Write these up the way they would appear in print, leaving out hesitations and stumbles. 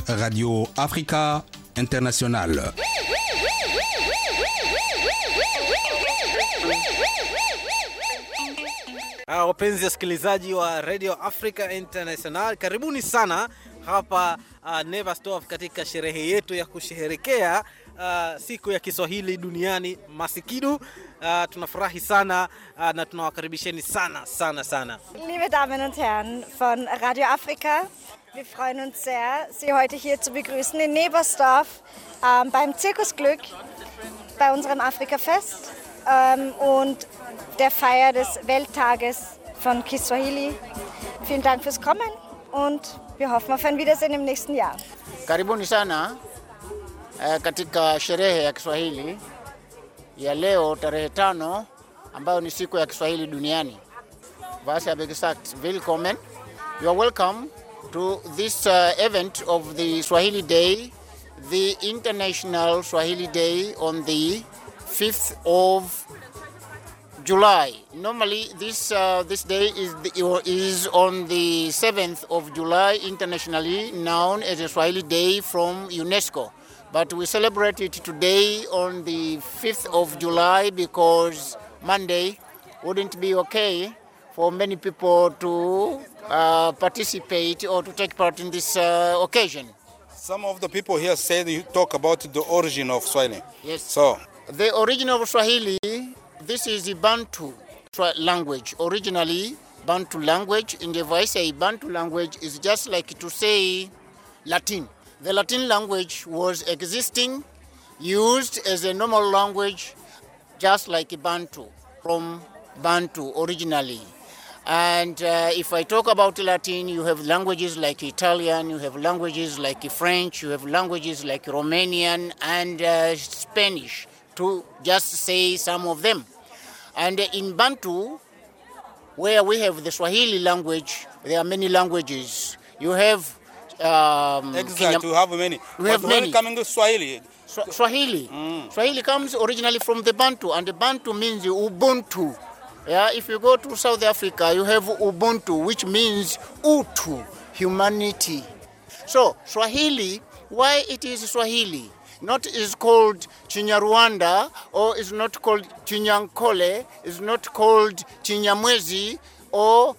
Radio Africa International. Wapenzi wasikilizaji wa Radio Africa International, karibuni sana hapa Neversdorf katika sherehe yetu ya kusherehekea siku ya Kiswahili duniani Masikidu. Tunafurahi sana na tunawakaribisheni sana. Liebe Damen und Herren von Radio Africa, wir freuen uns sehr, Sie heute hier zu begrüßen in Neversdorf beim Zirkusglück, bei unserem Afrika-Fest und der Feier des Welttages von Kiswahili. Vielen Dank fürs Kommen und wir hoffen auf ein Wiedersehen im nächsten Jahr. Karibuni sana katika sherehe ya Kiswahili ya leo tarehe 5 ambayo ni siku ya Kiswahili duniani. Was habe gesagt, willkommen. You are welcome to this event of the Swahili Day, the International Swahili Day on the 5th of July. Normally this day is on the 7th of July, internationally known as a Swahili Day from UNESCO. But we celebrate it today on the 5th of July because Monday wouldn't be okay for many people to participate or to take part in this occasion. Some of the people here say you talk about the origin of Swahili. Yes. So the origin of Swahili, this is the Bantu language. Originally, Bantu language, and if I say Bantu language, is just like to say Latin. The Latin language was existing, used as a normal language, just like Bantu, from Bantu originally. And if I talk about Latin, you have languages like Italian, you have languages like French, you have languages like Romanian and Spanish, to just say some of them. And in Bantu, where we have the Swahili language, there are many languages. You have exactly, you have many. We have many. Coming to Swahili. Swahili. Swahili comes originally from the Bantu, and the Bantu means Ubuntu. Yeah, if you go to South Africa, you have Ubuntu, which means Utu, humanity. So Swahili, why it is Swahili? Not is called Chinyarwanda, or is not called Chinyankole, is not called Chinyamwezi, or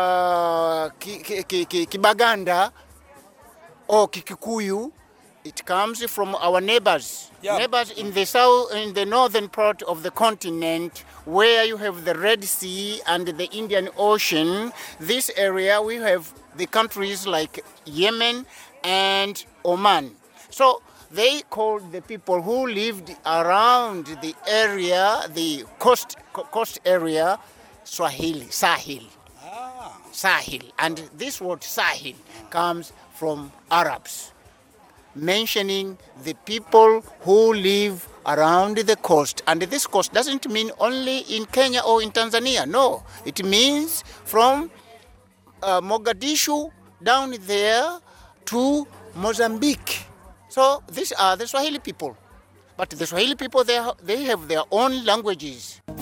Kibaganda, or Kikikuyu. It comes from our neighbors. Yeah. Neighbors in the south, in the northern part of the continent, where you have the Red Sea and the Indian Ocean. This area we have the countries like Yemen and Oman. So they called the people who lived around the area, the coast area, Swahili, Sahil. Sahil. And this word Sahil comes from Arabs, mentioning the people who live around the coast. And this coast doesn't mean only in Kenya or in Tanzania. No, it means from Mogadishu down there to Mozambique. So these are the Swahili people. But the Swahili people, they have their own languages.